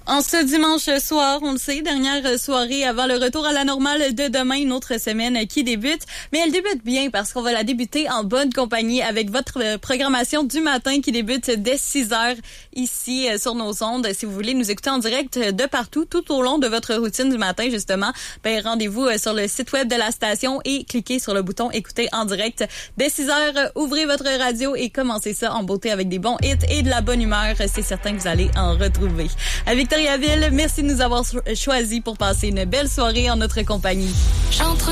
En ce dimanche soir, on le sait, dernière soirée avant le retour à la normale de demain, une autre semaine qui débute. Mais elle débute bien parce qu'on va la débuter en bonne compagnie avec votre programmation du matin qui débute dès 6 heures ici sur nos ondes. Si vous voulez nous écouter en direct de partout, tout au long de votre routine du matin, justement, ben rendez-vous sur le site web de la station et cliquez sur le bouton écouter en direct. Dès 6 heures, ouvrez votre radio et commencez ça en beauté avec des bons hits et de la bonne humeur. C'est certain que vous allez en retrouver. À Victoriaville, merci de nous avoir choisis pour passer une belle soirée en notre compagnie.